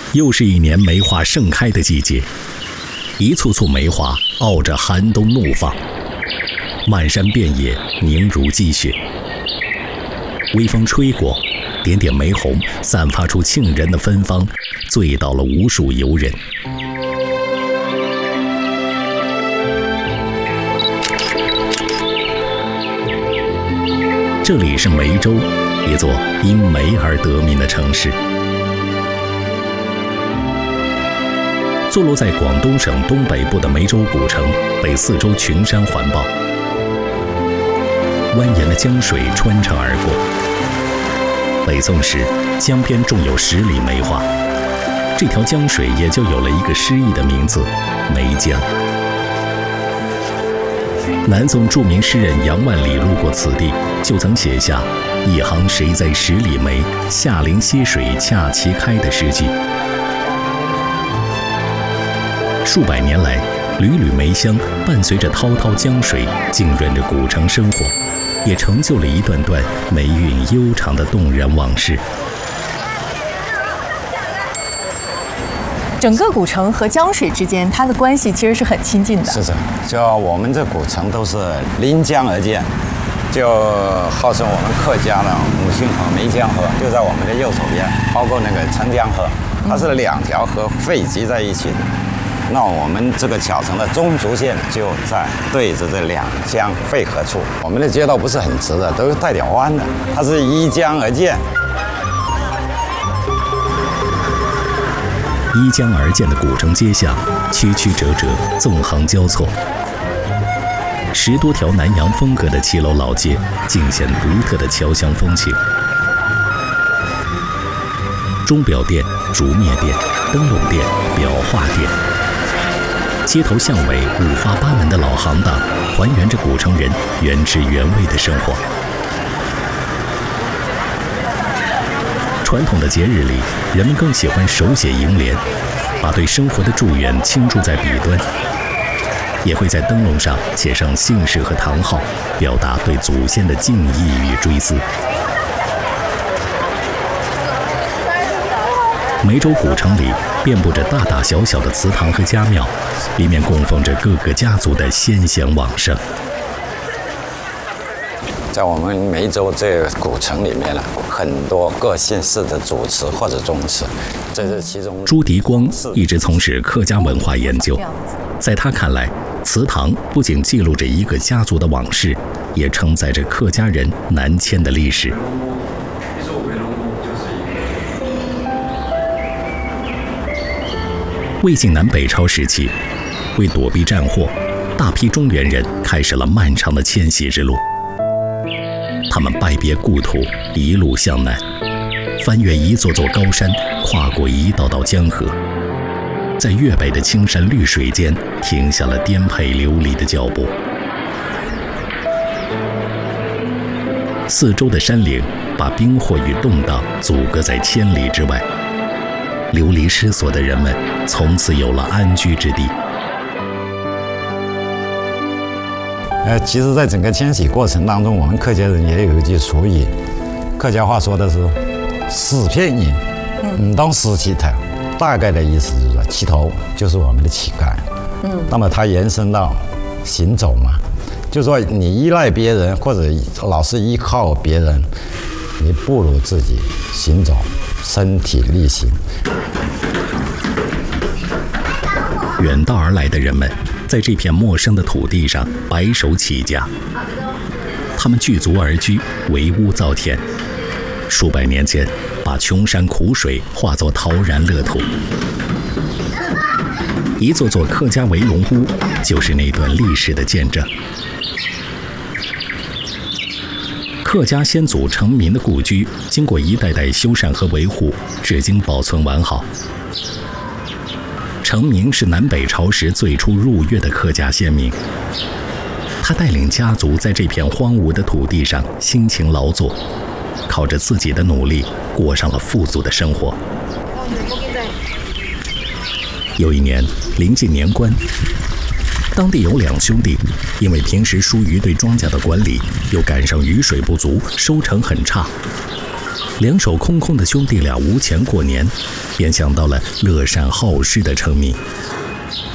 又是一年梅花盛开的季节，一簇簇梅花傲着寒冬怒放，漫山遍野凝如积雪。微风吹过，点点玫红散发出沁人的芬芳，醉倒了无数游人。这里是梅州，一座因梅而得名的城市。坐落在广东省东北部的梅州古城，被四周群山环抱，蜿蜒的江水穿城而过。北宋时，江边种有10里梅花，这条江水也就有了一个诗意的名字——梅江。南宋著名诗人杨万里路过此地，就曾写下“一行谁在10里梅，下临溪水恰齐开”的诗句。数百年来，缕缕梅香伴随着滔滔江水，浸润着古城生活，也成就了一段段梅韵悠长的动人往事。 整个古城和江水之间，它的关系其实是很亲近的。 是的，就我们这古城都是临江而建，就号称我们客家的母亲河梅江河就在我们的右手边，包括那个澄江河，它是2条河汇集在一起的。那我们这个小城的中轴线就在对着这2江汇合处。我们的街道不是很直的，都带点弯的，它是依江而建。 依江而建的古城街巷，曲曲折折，纵横交错。10多条南洋风格的骑楼老街，尽显独特的侨乡风情。钟表店、竹篾店、灯笼店、裱画店，街头巷尾5花8门的老行当，还原着古城人原汁原味的生活。传统的节日里，人们更喜欢手写楹联，把对生活的祝愿倾注在笔端，也会在灯笼上写上姓氏和堂号，表达对祖先的敬意与追思。梅州古城里遍布着大大小小的祠堂和家庙，里面供奉着各个家族的先贤往生。 在我们梅州这个古城里面呢，很多各姓氏的主祠或者宗祠，这是其中。 朱迪光一直从事客家文化研究，在他看来，祠堂不仅记录着一个家族的往事，也承载着客家人南迁的历史。魏晋南北朝时期，为躲避战祸，大批中原人开始了漫长的迁徙之路。他们拜别故土，一路向南，翻越一座座高山，跨过一道道江河，在粤北的青山绿水间停下了颠沛流离的脚步。四周的山岭把兵祸与动荡阻隔在千里之外，流离失所的人们从此有了安居之地。 其实，在整个迁徙过程当中，我们客家人也有一句俗语，客家话说的是“死骗人，当死乞头”，大概的意思就是说，乞头就是我们的乞丐。那么它延伸到行走嘛，就是说你依赖别人或者老是依靠别人，你不如自己行走，身体力行。 远道而来的人们，在这片陌生的土地上白手起家，他们聚族而居，围屋造田，数百年间把穷山苦水化作陶然乐土。一座座客家围龙屋，就是那段历史的见证。客家先祖成民的故居，经过一代代修缮和维护，至今保存完好。成民是南北朝时最初入粤的客家先民，他带领家族在这片荒芜的土地上辛勤劳作，靠着自己的努力过上了富足的生活。有一年临近年关，当地有2兄弟，因为平时疏于对庄稼的管理，又赶上雨水不足，收成很差。 两手空空的兄弟俩无钱过年，便想到了乐善好施的称名。